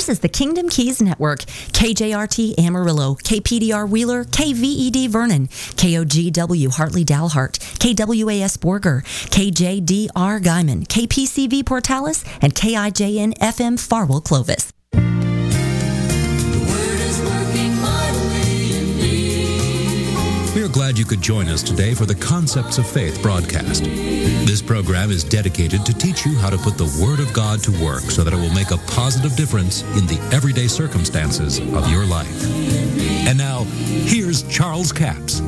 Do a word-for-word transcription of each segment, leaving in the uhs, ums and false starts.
This is the Kingdom Keys Network. K J R T Amarillo, K P D R Wheeler, K V E D Vernon, K O G W Hartley Dalhart, K W A S Borger, K J D R Guyman, K P C V Portales, and K I J N F M Farwell Clovis. We are glad you could join us today for the Concepts of Faith broadcast. This program is dedicated to teach you how to put the Word of God to work so that it will make a positive difference in the everyday circumstances of your life. And now, here's Charles Capps.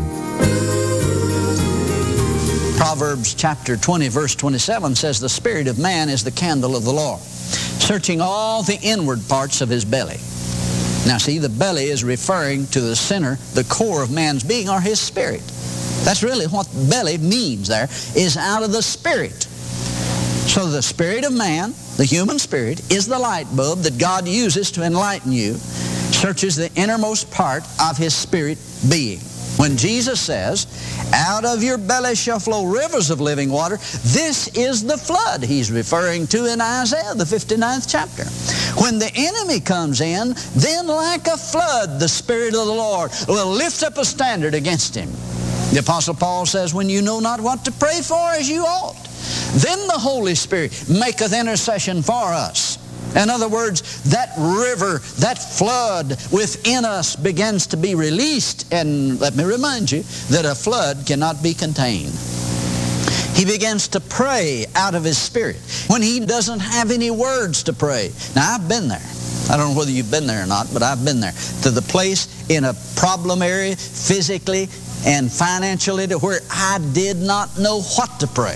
Proverbs chapter twenty, verse twenty-seven says, "The spirit of man is the candle of the Lord, searching all the inward parts of his belly." Now see, the belly is referring to the center, the core of man's being, or his spirit. That's really what belly means there, is out of the spirit. So the spirit of man, the human spirit, is the light bulb that God uses to enlighten you, searches the innermost part of his spirit being. When Jesus says, "Out of your belly shall flow rivers of living water," this is the flood he's referring to in Isaiah, the fifty-ninth chapter. When the enemy comes in, then like a flood, the Spirit of the Lord will lift up a standard against him. The Apostle Paul says, "When you know not what to pray for as you ought, then the Holy Spirit maketh intercession for us." In other words, that river, that flood within us begins to be released. And let me remind you that a flood cannot be contained. He begins to pray out of his spirit when he doesn't have any words to pray. Now, I've been there. I don't know whether you've been there or not, but I've been there. To the place in a problem area, physically and financially, to where I did not know what to pray.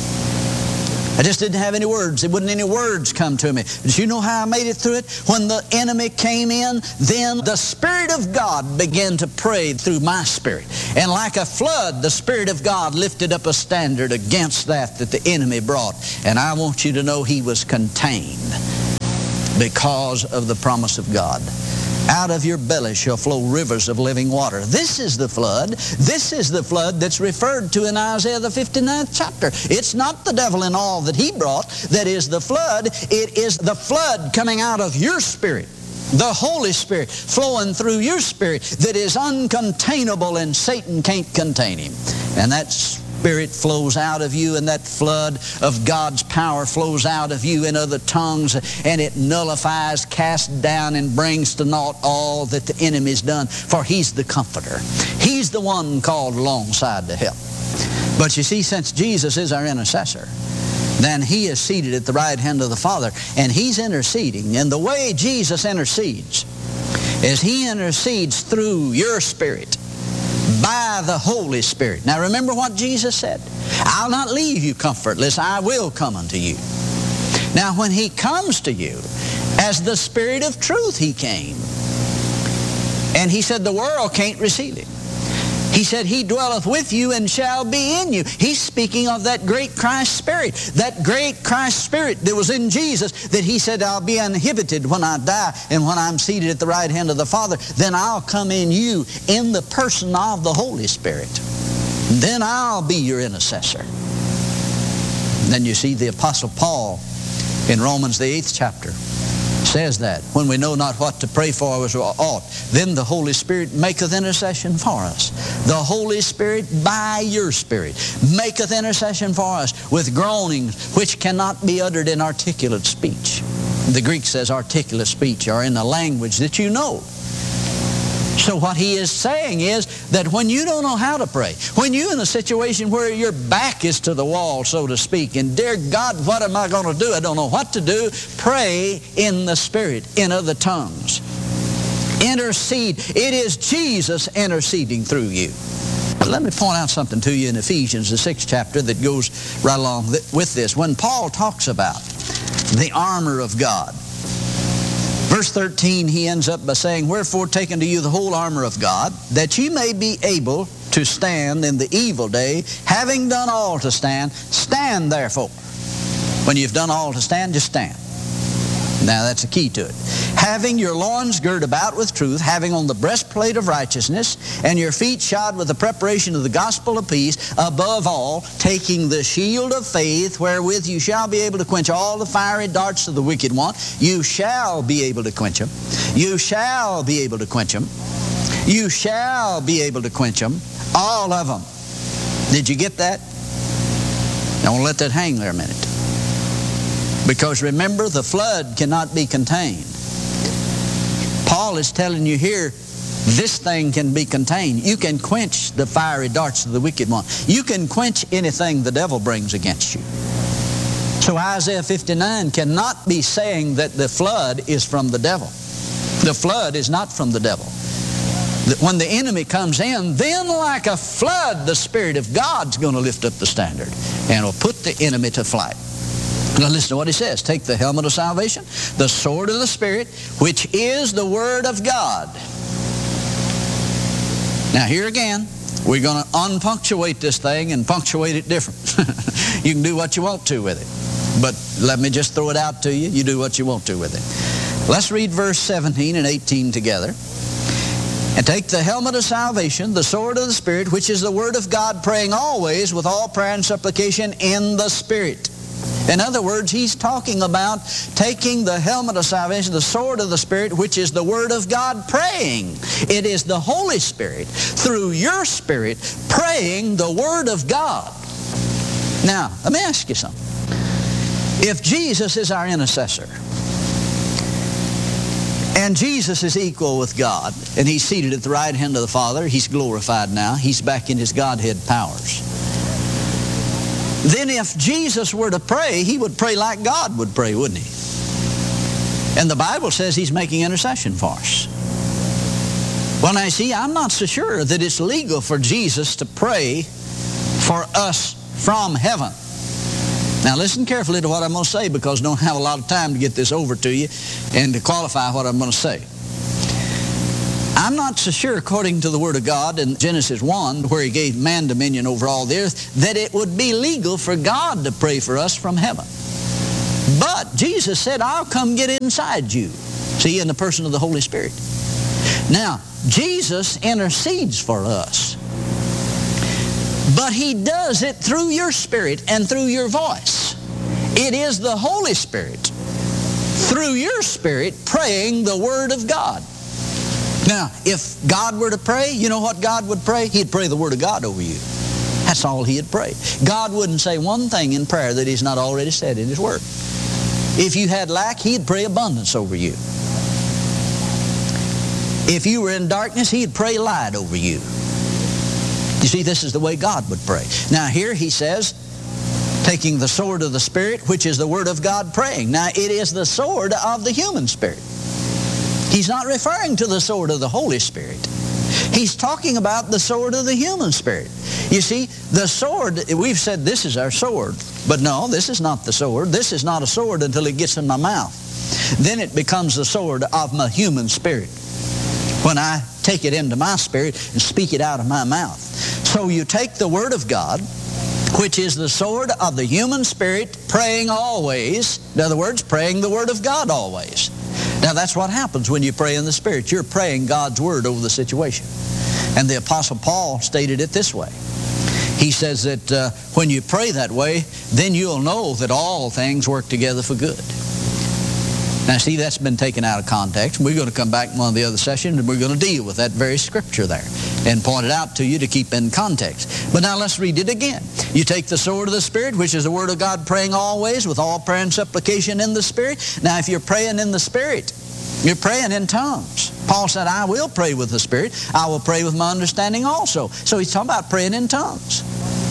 I just didn't have any words. There wouldn't any words come to me. Did you know how I made it through it? When the enemy came in, then the Spirit of God began to pray through my spirit. And like a flood, the Spirit of God lifted up a standard against that that the enemy brought. And I want you to know he was contained because of the promise of God. Out of your belly shall flow rivers of living water. This is the flood. This is the flood that's referred to in Isaiah the fifty-ninth chapter. It's not the devil and all that he brought that is the flood. It is the flood coming out of your spirit. The Holy Spirit flowing through your spirit that is uncontainable, and Satan can't contain him. And that's Spirit flows out of you, and that flood of God's power flows out of you in other tongues, and it nullifies, casts down, and brings to naught all that the enemy's done. For he's the comforter. He's the one called alongside to help. But you see, since Jesus is our intercessor, then he is seated at the right hand of the Father, and he's interceding. And the way Jesus intercedes is he intercedes through your spirit, by the Holy Spirit. Now remember what Jesus said. "I'll not leave you comfortless. I will come unto you." Now when he comes to you, as the Spirit of truth he came. And he said the world can't receive him. He said, "He dwelleth with you and shall be in you." He's speaking of that great Christ Spirit. That great Christ Spirit that was in Jesus, that he said, "I'll be uninhibited when I die, and when I'm seated at the right hand of the Father, then I'll come in you in the person of the Holy Spirit. Then I'll be your intercessor." And then you see the Apostle Paul in Romans the eighth chapter says that, "When we know not what to pray for as we ought, then the Holy Spirit maketh intercession for us." The Holy Spirit, by your Spirit, maketh intercession for us with groanings which cannot be uttered in articulate speech. The Greek says articulate speech, or in a language that you know. So what he is saying is that when you don't know how to pray, when you're in a situation where your back is to the wall, so to speak, and dear God, what am I going to do? I don't know what to do. Pray in the Spirit, in other tongues. Intercede. It is Jesus interceding through you. But let me point out something to you in Ephesians, the sixth chapter, that goes right along with this. When Paul talks about the armor of God, verse thirteen, he ends up by saying, "Wherefore take unto you the whole armor of God, that ye may be able to stand in the evil day, having done all to stand. Stand therefore." When you've done all to stand, just stand. Now that's the key to it. Having your loins girt about with truth, having on the breastplate of righteousness, and your feet shod with the preparation of the gospel of peace, above all, taking the shield of faith, wherewith you shall be able to quench all the fiery darts of the wicked one. You shall be able to quench them. You shall be able to quench them. You shall be able to quench them. All of them. Did you get that? I want to let that hang there a minute. Because remember, the flood cannot be contained. Paul is telling you here, this thing can be contained. You can quench the fiery darts of the wicked one. You can quench anything the devil brings against you. So Isaiah fifty-nine cannot be saying that the flood is from the devil. The flood is not from the devil. When the enemy comes in, then like a flood, the Spirit of God's going to lift up the standard and will put the enemy to flight. Now listen to what he says. Take the helmet of salvation, the sword of the Spirit, which is the Word of God. Now here again, we're going to unpunctuate this thing and punctuate it different. You can do what you want to with it. But let me just throw it out to you. You do what you want to with it. Let's read verse seventeen and eighteen together. And take the helmet of salvation, the sword of the Spirit, which is the Word of God, praying always with all prayer and supplication in the Spirit. In other words, he's talking about taking the helmet of salvation, the sword of the Spirit, which is the Word of God, praying. It is the Holy Spirit, through your spirit, praying the Word of God. Now, let me ask you something. If Jesus is our intercessor, and Jesus is equal with God, and He's seated at the right hand of the Father, He's glorified now, He's back in His Godhead powers. Then if Jesus were to pray, He would pray like God would pray, wouldn't He? And the Bible says He's making intercession for us. Well, now see, I'm not so sure that it's legal for Jesus to pray for us from heaven. Now listen carefully to what I'm going to say, because I don't have a lot of time to get this over to you and to qualify what I'm going to say. I'm not so sure, according to the Word of God in Genesis one, where He gave man dominion over all the earth, that it would be legal for God to pray for us from heaven. But Jesus said, I'll come get inside you. See, in the person of the Holy Spirit. Now, Jesus intercedes for us. But He does it through your spirit and through your voice. It is the Holy Spirit, through your spirit, praying the Word of God. Now, if God were to pray, you know what God would pray? He'd pray the Word of God over you. That's all He'd pray. God wouldn't say one thing in prayer that He's not already said in His Word. If you had lack, He'd pray abundance over you. If you were in darkness, He'd pray light over you. You see, this is the way God would pray. Now here He says, taking the sword of the Spirit, which is the Word of God, praying. Now it is the sword of the human spirit. He's not referring to the sword of the Holy Spirit. He's talking about the sword of the human spirit. You see, the sword, we've said this is our sword. But no, this is not the sword. This is not a sword until it gets in my mouth. Then it becomes the sword of my human spirit, when I take it into my spirit and speak it out of my mouth. So you take the Word of God, which is the sword of the human spirit, praying always. In other words, praying the Word of God always. Now that's what happens when you pray in the Spirit. You're praying God's Word over the situation. And the Apostle Paul stated it this way. He says that uh, when you pray that way, then you'll know that all things work together for good. Now see, that's been taken out of context. We're going to come back in one of the other sessions and we're going to deal with that very scripture there and point it out to you to keep in context. But now let's read it again. You take the sword of the Spirit, which is the Word of God, praying always with all prayer and supplication in the Spirit. Now if you're praying in the Spirit, you're praying in tongues. Paul said, I will pray with the Spirit. I will pray with my understanding also. So he's talking about praying in tongues.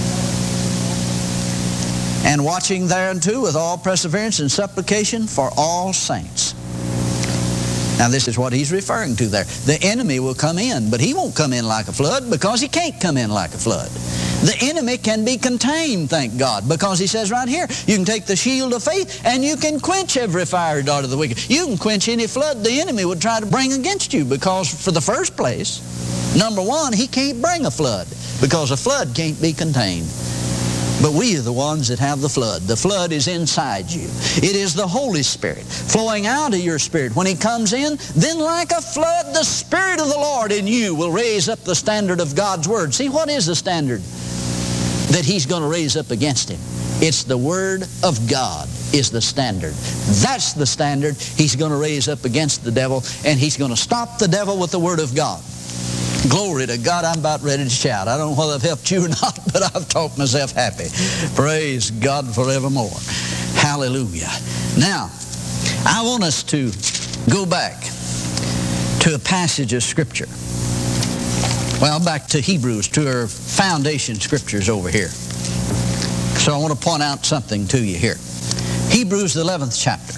And watching thereunto with all perseverance and supplication for all saints. Now this is what he's referring to there. The enemy will come in, but he won't come in like a flood, because he can't come in like a flood. The enemy can be contained, thank God, because he says right here, you can take the shield of faith and you can quench every fiery dart of the wicked. You can quench any flood the enemy would try to bring against you, because for the first place, number one, he can't bring a flood, because a flood can't be contained. But we are the ones that have the flood. The flood is inside you. It is the Holy Spirit flowing out of your spirit. When He comes in, then like a flood, the Spirit of the Lord in you will raise up the standard of God's Word. See, what is the standard that He's going to raise up against him? It's the Word of God is the standard. That's the standard He's going to raise up against the devil, and He's going to stop the devil with the Word of God. Glory to God. I'm about ready to shout. I don't know whether I've helped you or not, but I've talked myself happy. Praise God forevermore. Hallelujah. Now, I want us to go back to a passage of Scripture. Well, back to Hebrews, to our foundation Scriptures over here. So I want to point out something to you here. Hebrews, the eleventh chapter.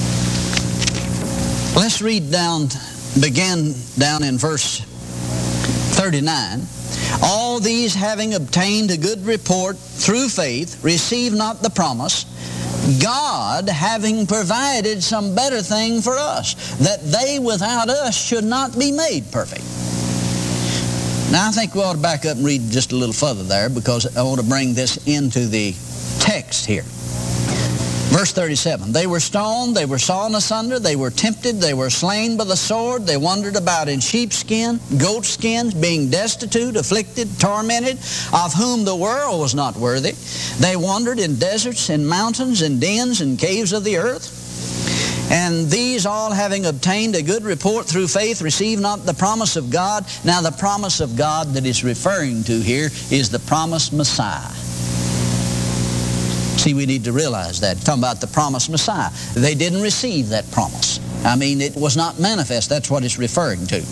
Let's read down, begin down in verse thirty-nine. All these having obtained a good report through faith, receive not the promise, God having provided some better thing for us, that they without us should not be made perfect. Now I think we ought to back up and read just a little further there, because I want to bring this into the text here. Verse thirty-seven, they were stoned, they were sawn asunder, they were tempted, they were slain by the sword, they wandered about in sheepskin, goatskins, being destitute, afflicted, tormented, of whom the world was not worthy. They wandered in deserts, in mountains, in dens, and caves of the earth. And these all having obtained a good report through faith, receive not the promise of God. Now the promise of God that he's referring to here is the promised Messiah. See, we need to realize that. Talking about the promised Messiah. They didn't receive that promise. I mean, it was not manifest. That's what it's referring to.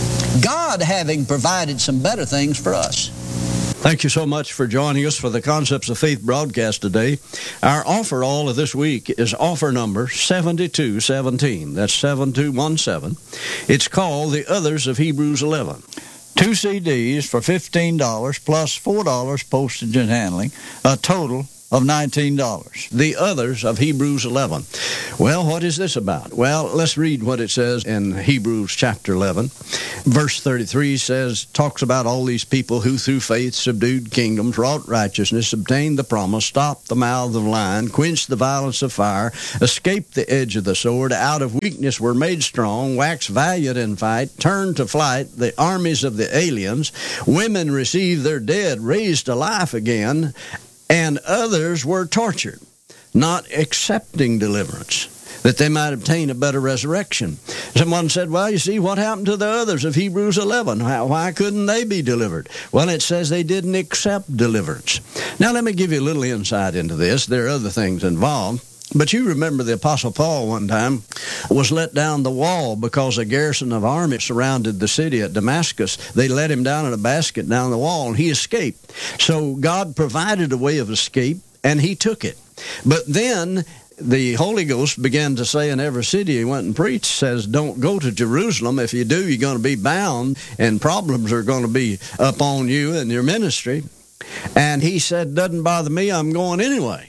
God having provided some better things for us. Thank you so much for joining us for the Concepts of Faith broadcast today. Our offer all of this week is offer number seventy-two seventeen. That's seven two one seven. It's called The Others of Hebrews eleven. Two C Ds for fifteen dollars plus four dollars postage and handling, a total of nineteen dollars. The Others of Hebrews eleven. Well, what is this about? Well, let's read what it says in Hebrews chapter eleven. Verse thirty-three says, talks about all these people who through faith subdued kingdoms, wrought righteousness, obtained the promise, stopped the mouth of the lion, quenched the violence of fire, escaped the edge of the sword, out of weakness were made strong, waxed valiant in fight, turned to flight the armies of the aliens, women received their dead, raised to life again, and others were tortured, not accepting deliverance, that they might obtain a better resurrection. Someone said, well, you see, what happened to the others of Hebrews eleven? Why couldn't they be delivered? Well, it says they didn't accept deliverance. Now, let me give you a little insight into this. There are other things involved. But you remember the Apostle Paul one time was let down the wall because a garrison of army surrounded the city at Damascus. They let him down in a basket down the wall, and he escaped. So God provided a way of escape, and he took it. But then the Holy Ghost began to say in every city he went and preached, says, don't go to Jerusalem. If you do, you're going to be bound, and problems are going to be upon you and your ministry. And he said, doesn't bother me, I'm going anyway.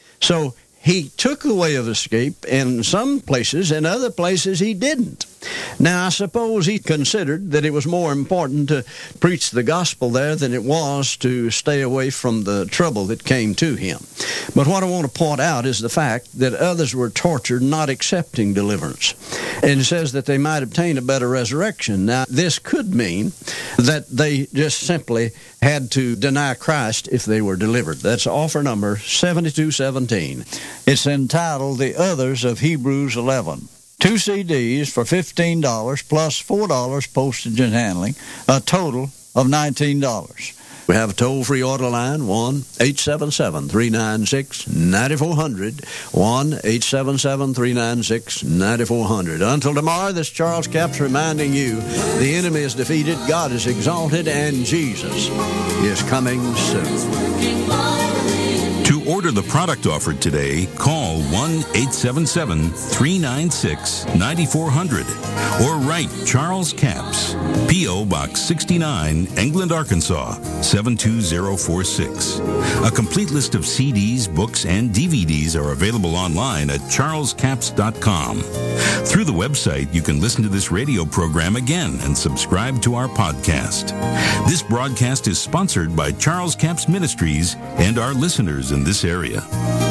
So he took a way of escape in some places, in other places he didn't. Now, I suppose he considered that it was more important to preach the gospel there than it was to stay away from the trouble that came to him. But what I want to point out is the fact that others were tortured not accepting deliverance. And it says that they might obtain a better resurrection. Now, this could mean that they just simply had to deny Christ if they were delivered. That's offer number seventy-two seventeen. It's entitled The Others of Hebrews eleven. Two C Ds for fifteen dollars plus four dollars postage and handling, a total of nineteen dollars. We have a toll-free order line, one eight seven seven, three nine six, nine four zero zero, one eight seven seven, three nine six, nine four zero zero. Until tomorrow, this Charles Capps reminding you, the enemy is defeated, God is exalted, and Jesus is coming soon. To To order the product offered today, call one eight seven seven, three nine six, nine four zero zero or write Charles Capps, P O. Box sixty-nine, England, Arkansas, seven two zero four six. A complete list of C Ds, books, and D V Ds are available online at charles capps dot com. Through the website, you can listen to this radio program again and subscribe to our podcast. This broadcast is sponsored by Charles Capps Ministries and our listeners in this area.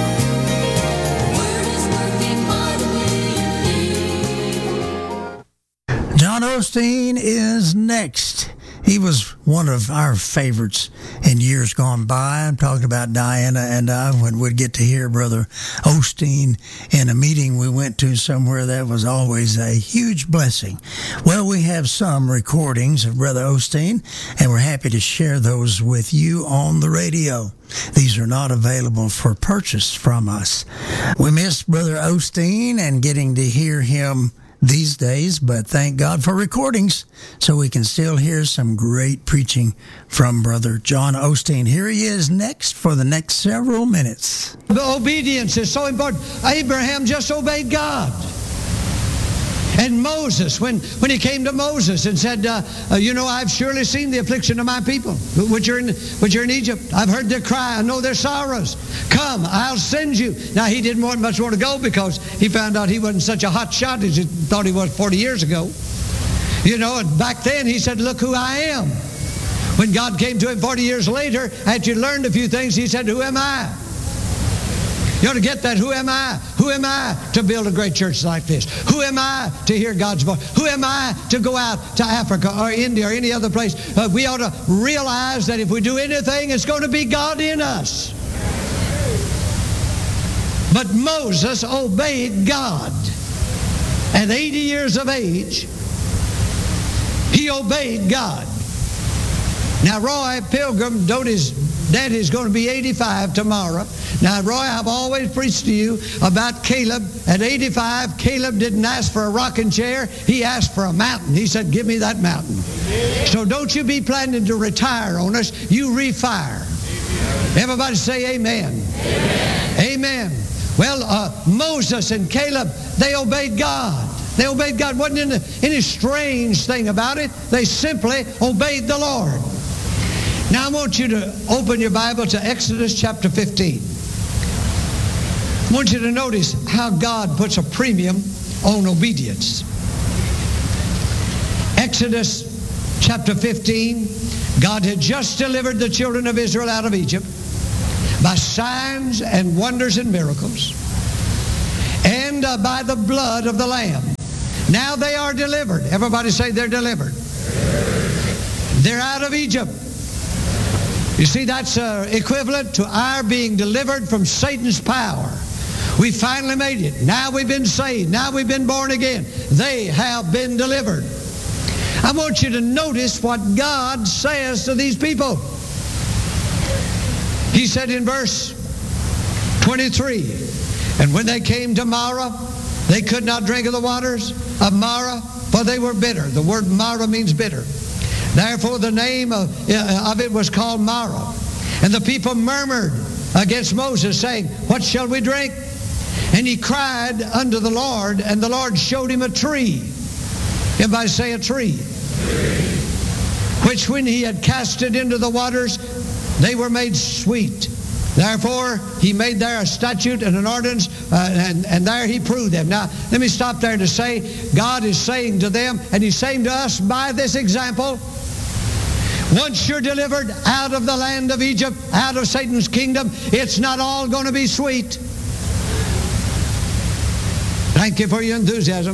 John Osteen is next. He was one of our favorites in years gone by. I'm talking about Diana and I when we'd get to hear Brother Osteen in a meeting we went to somewhere. That was always a huge blessing. Well, we have some recordings of Brother Osteen, and we're happy to share those with you on the radio. These are not available for purchase from us. We missed Brother Osteen and getting to hear him these days, but thank God for recordings so we can still hear some great preaching from Brother John Osteen. Here he is next for the next several minutes. The obedience is so important. Abraham just obeyed God. And Moses, when, when he came to Moses and said, uh, uh, you know, I've surely seen the affliction of my people, which are, in, which are in Egypt. I've heard their cry. I know their sorrows. Come, I'll send you. Now, he didn't want much want to go because he found out he wasn't such a hot shot as he thought he was forty years ago. You know, and back then he said, look who I am. When God came to him forty years later, after he learned a few things, he said, who am I? You ought to get that. Who am I? Who am I to build a great church like this? Who am I to hear God's voice? Who am I to go out to Africa or India or any other place? Uh, we ought to realize that if we do anything, it's going to be God in us. But Moses obeyed God. At eighty years of age, he obeyed God. Now, Roy Pilgrim, Doty's daddy's going to be eighty-five tomorrow. Now, Roy, I've always preached to you about Caleb. At eighty-five, Caleb didn't ask for a rocking chair. He asked for a mountain. He said, give me that mountain. Amen. So don't you be planning to retire on us. You refire. Amen. Everybody say amen. Amen. Amen. Well, uh, Moses and Caleb, they obeyed God. They obeyed God. Wasn't any, any strange thing about it. They simply obeyed the Lord. Now, I want you to open your Bible to Exodus chapter fifteen. I want you to notice how God puts a premium on obedience. Exodus chapter fifteen, God had just delivered the children of Israel out of Egypt by signs and wonders and miracles, and uh, by the blood of the Lamb. Now they are delivered. Everybody say they're delivered. They're out of Egypt. You see, that's uh, equivalent to our being delivered from Satan's power. We finally made it. Now we've been saved. Now we've been born again. They have been delivered. I want you to notice what God says to these people. He said in verse twenty-three, and when they came to Marah, they could not drink of the waters of Marah, for they were bitter. The word Marah means bitter. Therefore the name of, uh, of it was called Marah. And the people murmured against Moses, saying, what shall we drink? And he cried unto the Lord, and the Lord showed him a tree. Everybody say a tree. Which when he had cast it into the waters, they were made sweet. Therefore he made there a statute and an ordinance, uh, and, and there he proved them. Now let me stop there to say, God is saying to them, and he's saying to us by this example, once you're delivered out of the land of Egypt, out of Satan's kingdom, it's not all going to be sweet. Thank you for your enthusiasm.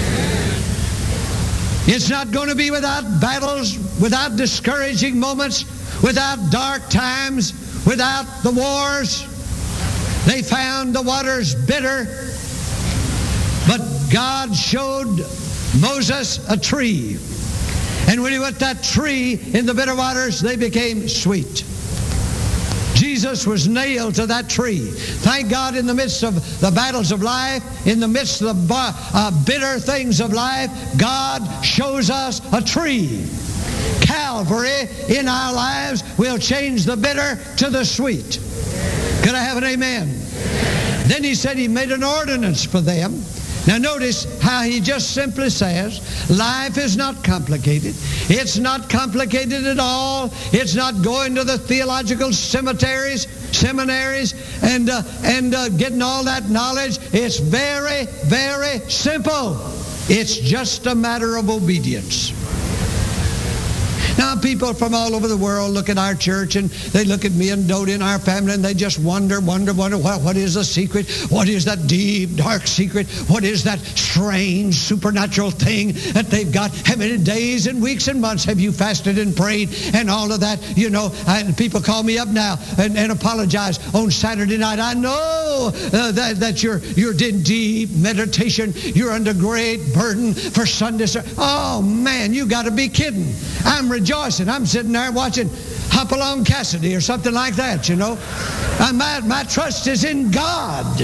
It's not going to be without battles, without discouraging moments, without dark times, without the wars. They found the waters bitter, but God showed Moses a tree. And when he put that tree in the bitter waters, they became sweet. Jesus was nailed to that tree. Thank God, in the midst of the battles of life, in the midst of the uh, bitter things of life, God shows us a tree. Calvary in our lives will change the bitter to the sweet. Could I have an amen? Then he said he made an ordinance for them. Now notice how he just simply says, life is not complicated. It's not complicated at all. It's not going to the theological cemeteries, seminaries, and uh, and uh, getting all that knowledge. It's very, very simple. It's just a matter of obedience. Now, people from all over the world look at our church, and they look at me and Dodie and our family, and they just wonder, wonder, wonder, what, what is the secret? What is that deep, dark secret? What is that strange, supernatural thing that they've got? How many days and weeks and months have you fasted and prayed and all of that? You know, and people call me up now and, and apologize on Saturday night. I know uh, that, that you're, you're in deep meditation. You're under great burden for Sunday. Oh, man, you got to be kidding. I'm rejoicing. I'm sitting there watching Hopalong Cassidy or something like that, you know. And my, my trust is in God.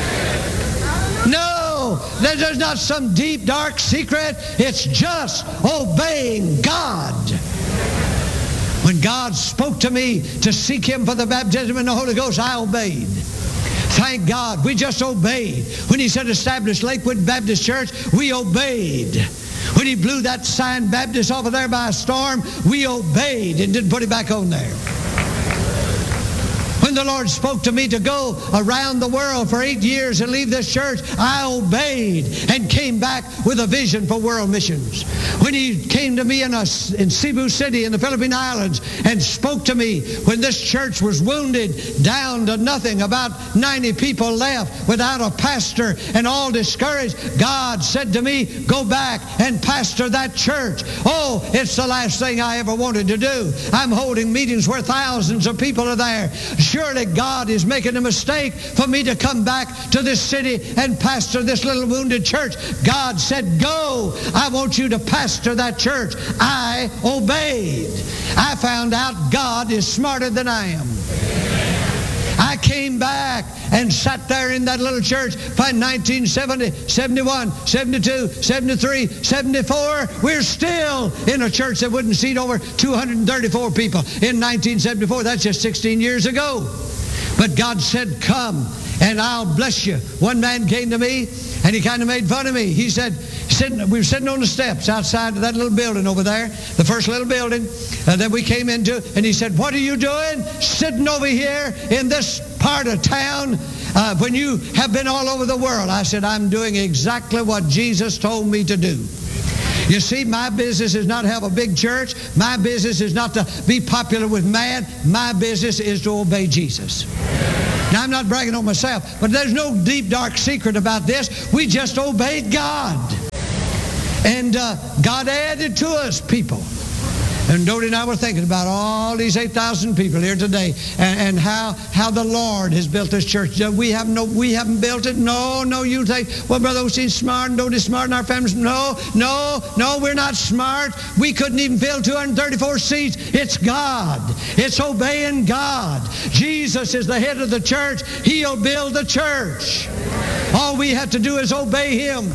No, there's not some deep, dark secret. It's just obeying God. When God spoke to me to seek Him for the baptism in the Holy Ghost, I obeyed. Thank God, we just obeyed. When He said establish Lakewood Baptist Church, we obeyed. When He blew that sign Baptist off of there by a storm, we obeyed and didn't put it back on there. When the Lord spoke to me to go around the world for eight years and leave this church, I obeyed and came back with a vision for world missions. When He came to me in, a, in Cebu City in the Philippine Islands and spoke to me when this church was wounded down to nothing, about ninety people left without a pastor and all discouraged, God said to me, go back and pastor that church. Oh, it's the last thing I ever wanted to do. I'm holding meetings where thousands of people are there. Surely God is making a mistake for me to come back to this city and pastor this little wounded church. God said, go. I want you to pastor that church. I obeyed. I found out God is smarter than I am. I came back and sat there in that little church by nineteen seventy, seventy-one, seventy-two, seventy-three, seventy-four. We're still in a church that wouldn't seat over two hundred thirty-four people in nineteen seventy-four. That's just sixteen years ago. But God said, come and I'll bless you. One man came to me and he kind of made fun of me. He said, sitting, we were sitting on the steps outside of that little building over there, the first little building uh, that we came into, and he said, what are you doing sitting over here in this part of town uh, when you have been all over the world? I said, I'm doing exactly what Jesus told me to do. You see, my business is not to have a big church. My business is not to be popular with man. My business is to obey Jesus. Now, I'm not bragging on myself, but there's no deep, dark secret about this. We just obeyed God. And uh, God added to us people. And Dodie and I were thinking about all these eight thousand people here today, and, and how how the Lord has built this church. We have no, we haven't built it. No, no. You think, well, Brother Osteen's smart and Dodie's smart and our family's no, no, no. We're not smart. We couldn't even fill two hundred thirty-four seats. It's God. It's obeying God. Jesus is the head of the church. He'll build the church. All we have to do is obey Him.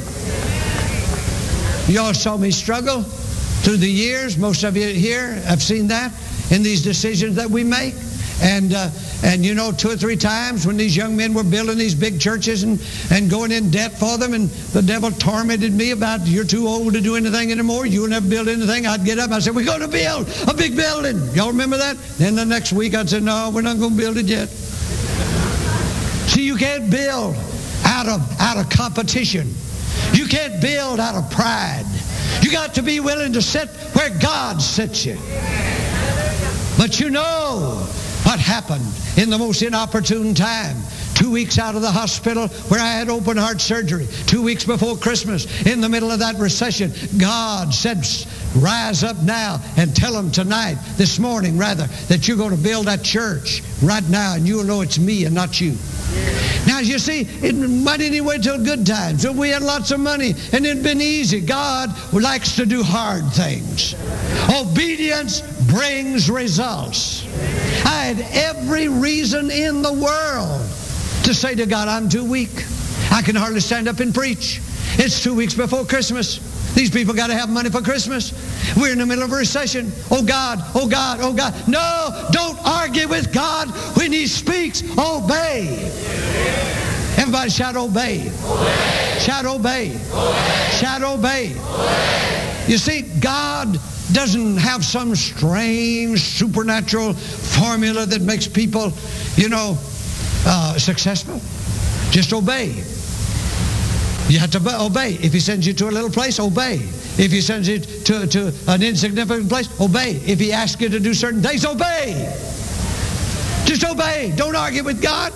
Y'all saw me struggle through the years. Most of you here have seen that in these decisions that we make. And uh, and you know, two or three times when these young men were building these big churches and, and going in debt for them, and the devil tormented me about, you're too old to do anything anymore. You'll never build anything. I'd get up and I'd say, we're going to build a big building. Y'all remember that? Then the next week I'd say, no, we're not going to build it yet. See, you can't build out of out of competition. You can't build out of pride. You got to be willing to sit where God sits you. But you know what happened in the most inopportune time. Two weeks out of the hospital where I had open heart surgery. Two weeks before Christmas, in the middle of that recession, God said, rise up now and tell them tonight, this morning rather, that you're going to build that church right now, and you'll know it's me and not you. Now, you see, it might didn't wait till good times. So we had lots of money, and it'd been easy. God likes to do hard things. Obedience brings results. I had every reason in the world to say to God, I'm too weak. I can hardly stand up and preach. It's two weeks before Christmas. These people got to have money for Christmas. We're in the middle of a recession. Oh God, oh God, oh God. No, don't argue with God when He speaks. Obey. Everybody shout obey. Obey. Shout obey. Obey. Shout obey. Obey. You see, God doesn't have some strange supernatural formula that makes people, you know, uh, successful. Just obey. You have to obey. If He sends you to a little place, obey. If He sends you to, to an insignificant place, obey. If He asks you to do certain things, obey. Just obey. Don't argue with God.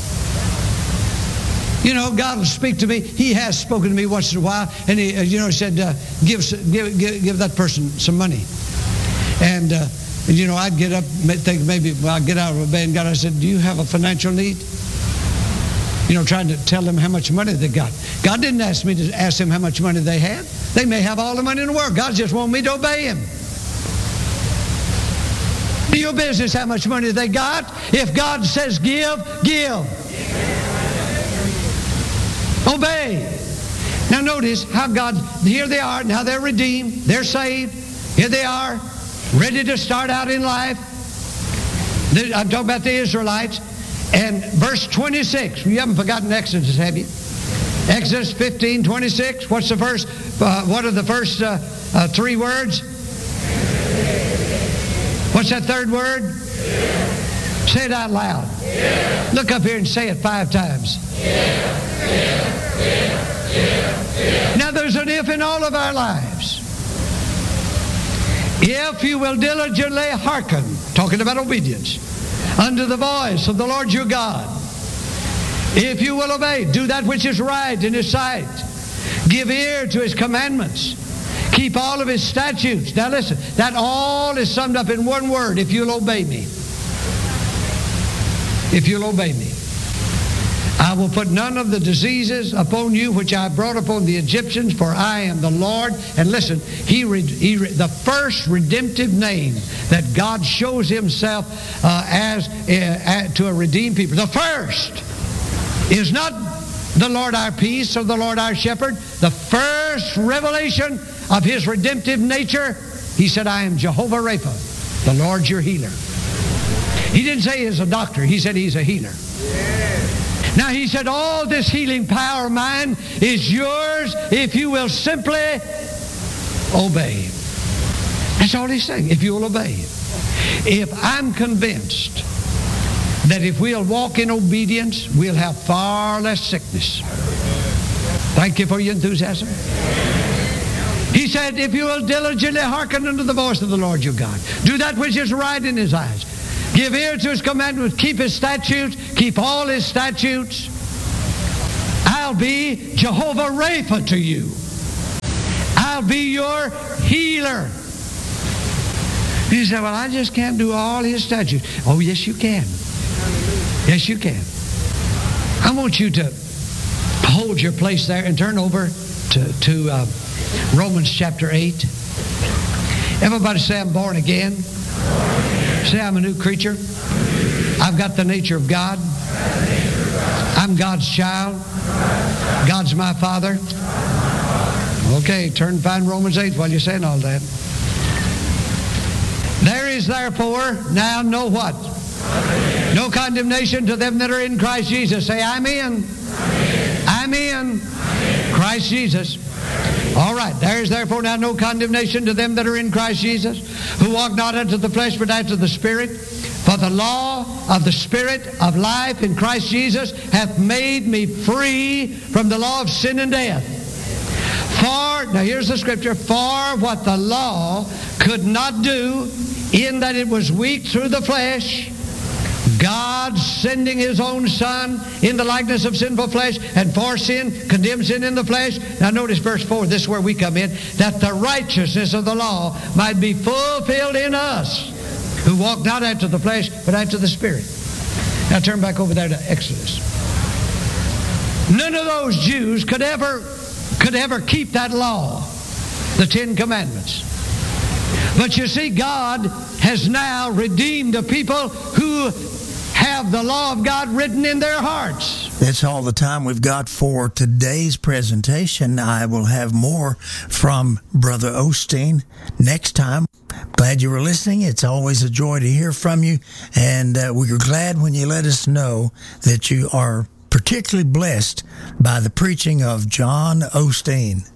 You know, God will speak to me. He has spoken to me once in a while, and He, uh, you know, said, uh, give, give, give, give that person some money. And, uh, and, you know, I'd get up, think maybe, well, I'd get out of bed, and God, I said, do you have a financial need? You know, trying to tell them how much money they got. God didn't ask me to ask them how much money they had. They may have all the money in the world. God just wanted me to obey Him. Do your business how much money they got. If God says give, give. Obey. Now notice how God, here they are, now they're redeemed, they're saved. Here they are, ready to start out in life. I'm talking about the Israelites. And verse twenty-six, you haven't forgotten Exodus, have you? Exodus fifteen, twenty-six, what's the first, uh, what are the first uh, uh, three words? What's that third word? Yeah. Say it out loud. Yeah. Look up here and say it five times. Yeah. Yeah. Yeah. Yeah. Yeah. Now there's an if in all of our lives. If you will diligently hearken, talking about obedience, unto the voice of the Lord your God. If you will obey, do that which is right in His sight. Give ear to His commandments. Keep all of His statutes. Now listen, that all is summed up in one word, if you'll obey me. If you'll obey me. I will put none of the diseases upon you which I brought upon the Egyptians, for I am the Lord. And listen, he, re, he re, the first redemptive name that God shows Himself uh, as uh, to a redeemed people, the first is not the Lord our peace or the Lord our shepherd. The first revelation of His redemptive nature, He said, I am Jehovah Rapha, the Lord your healer. He didn't say He's a doctor. He said He's a healer. Now He said, all this healing power of mine is yours if you will simply obey. That's all He's saying, if you will obey. If I'm convinced that if we'll walk in obedience, we'll have far less sickness. Thank you for your enthusiasm. He said, if you will diligently hearken unto the voice of the Lord your God, do that which is right in His eyes. Give ear to His commandments, keep His statutes, keep all His statutes. I'll be Jehovah Rapha to you. I'll be your healer. You say, well, I just can't do all His statutes. Oh, yes, you can. Yes, you can. I want you to hold your place there and turn over to, to uh, Romans chapter eight. Everybody say, I'm born again. Say, I'm a new creature. I've got the nature of God. I'm God's child. God's my Father. Okay, turn and find Romans eight while you're saying all that. There is therefore now no what? No condemnation to them that are in Christ Jesus. Say, I'm in. I'm in Christ Jesus. All right, there is therefore now no condemnation to them that are in Christ Jesus, who walk not after the flesh, but after the Spirit. For the law of the Spirit of life in Christ Jesus hath made me free from the law of sin and death. For, now here's the scripture, for what the law could not do, in that it was weak through the flesh, God sending His own Son in the likeness of sinful flesh, and for sin, condemned sin in the flesh. Now notice verse four, this is where we come in, that the righteousness of the law might be fulfilled in us, who walk not after the flesh, but after the Spirit. Now turn back over there to Exodus. None of those Jews could ever, could ever keep that law, the Ten Commandments. But you see, God has now redeemed a people who have the law of God written in their hearts. That's all the time we've got for today's presentation. I will have more from Brother Osteen next time. Glad you were listening. It's always a joy to hear from you, and uh, we're glad when you let us know that you are particularly blessed by the preaching of John Osteen.